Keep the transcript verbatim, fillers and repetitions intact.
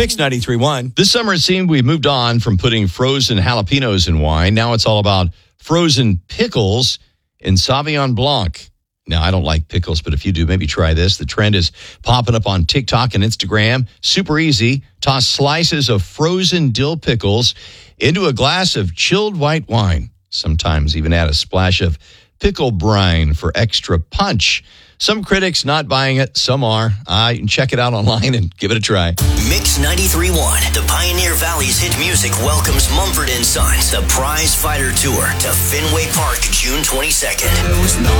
Mix ninety-three point one. This summer, it seemed we moved on from putting frozen jalapenos in wine. Now it's all about frozen pickles in Sauvignon Blanc. Now, I don't like pickles, but if you do, maybe try this. The trend is popping up on TikTok and Instagram. Super easy. Toss slices of frozen dill pickles into a glass of chilled white wine. Sometimes even add a splash of pickle brine for extra punch. Some critics not buying it, some are. Uh, you can check it out online and give it a try. Mix ninety-three point one, the Pioneer Valley's hit music welcomes Mumford and Sons, the Prize Fighter Tour to Fenway Park June twenty-second.